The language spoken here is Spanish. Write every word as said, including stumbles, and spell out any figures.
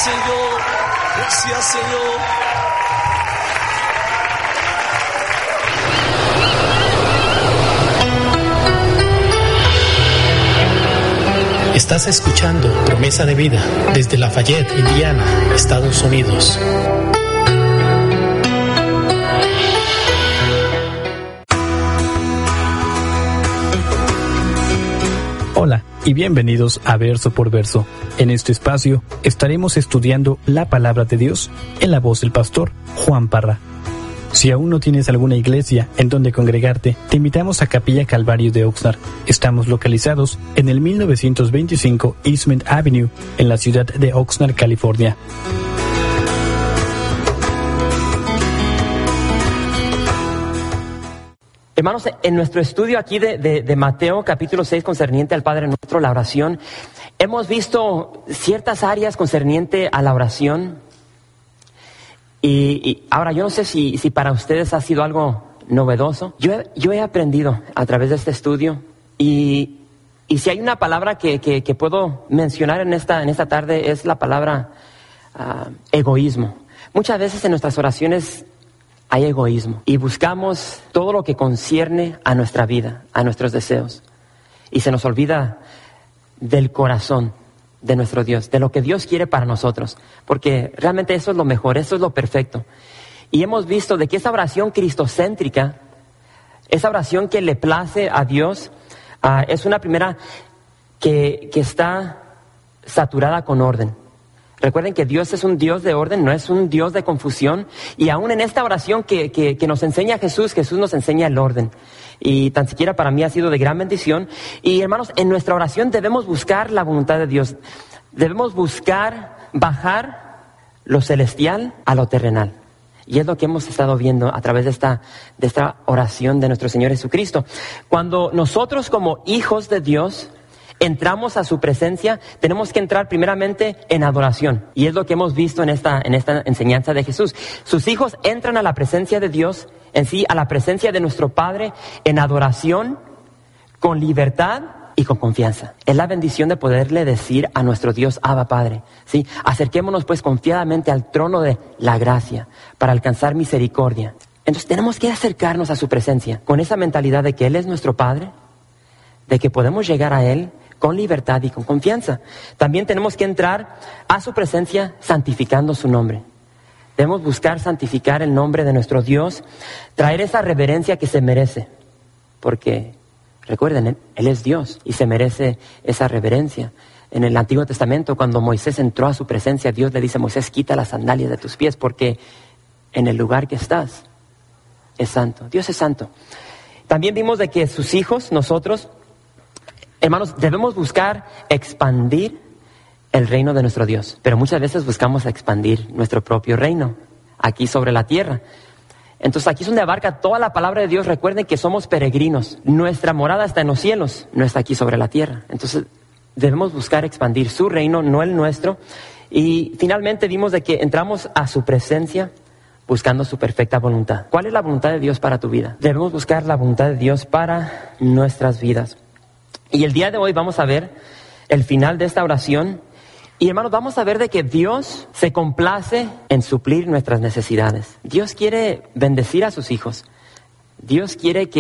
Señor. Gracias, Señor. Estás escuchando Promesa de Vida desde Lafayette, Indiana, Estados Unidos. Hola y bienvenidos a Verso por Verso. En este espacio estaremos estudiando la palabra de Dios en la voz del pastor Juan Parra. Si aún no tienes alguna iglesia en donde congregarte, te invitamos a Capilla Calvario de Oxnard. Estamos localizados en el mil novecientos veinticinco Eastman Avenue, en la ciudad de Oxnard, California. Hermanos, en nuestro estudio aquí de, de, de Mateo capítulo seis concerniente al Padre Nuestro, la oración, hemos visto ciertas áreas concerniente a la oración. Y, y ahora yo no sé si, si para ustedes ha sido algo novedoso. Yo he, yo he aprendido a través de este estudio y, y si hay una palabra que, que, que puedo mencionar en esta, en esta tarde es la palabra uh, egoísmo. Muchas veces en nuestras oraciones hay egoísmo y buscamos todo lo que concierne a nuestra vida, a nuestros deseos, y se nos olvida del corazón de nuestro Dios, de lo que Dios quiere para nosotros, porque realmente eso es lo mejor, eso es lo perfecto. Y hemos visto de que esa oración cristocéntrica, esa oración que le place a Dios, uh, es una primera que, que está saturada con orden. Recuerden que Dios es un Dios de orden, no es un Dios de confusión. Y aún en esta oración que, que, que nos enseña Jesús, Jesús nos enseña el orden. Y tan siquiera para mí ha sido de gran bendición. Y hermanos, en nuestra oración debemos buscar la voluntad de Dios. Debemos buscar bajar lo celestial a lo terrenal. Y es lo que hemos estado viendo a través de esta, de esta oración de nuestro Señor Jesucristo. Cuando nosotros como hijos de Dios entramos a su presencia, tenemos que entrar primeramente en adoración. Y es lo que hemos visto en esta, en esta enseñanza de Jesús. Sus hijos entran a la presencia de Dios, en sí, a la presencia de nuestro Padre, en adoración, con libertad y con confianza. Es la bendición de poderle decir a nuestro Dios, Abba Padre. ¿Sí? Acerquémonos pues confiadamente al trono de la gracia para alcanzar misericordia. Entonces tenemos que acercarnos a su presencia con esa mentalidad de que Él es nuestro Padre, de que podemos llegar a Él con libertad y con confianza. También tenemos que entrar a su presencia santificando su nombre. Debemos buscar santificar el nombre de nuestro Dios, traer esa reverencia que se merece, porque recuerden, Él es Dios y se merece esa reverencia. En el Antiguo Testamento, cuando Moisés entró a su presencia, Dios le dice: Moisés, quita las sandalias de tus pies, porque en el lugar que estás es santo. Dios es santo. También vimos de que sus hijos, nosotros, hermanos, debemos buscar expandir el reino de nuestro Dios, pero muchas veces buscamos expandir nuestro propio reino aquí sobre la tierra. Entonces aquí es donde abarca toda la palabra de Dios. Recuerden que somos peregrinos, nuestra morada está en los cielos, no está aquí sobre la tierra. Entonces debemos buscar expandir su reino, no el nuestro. Y finalmente vimos de que entramos a su presencia buscando su perfecta voluntad. ¿Cuál es la voluntad de Dios para tu vida? Debemos buscar la voluntad de Dios para nuestras vidas. Y el día de hoy vamos a ver el final de esta oración. Y hermanos, vamos a ver de que Dios se complace en suplir nuestras necesidades. Dios quiere bendecir a sus hijos. Dios quiere que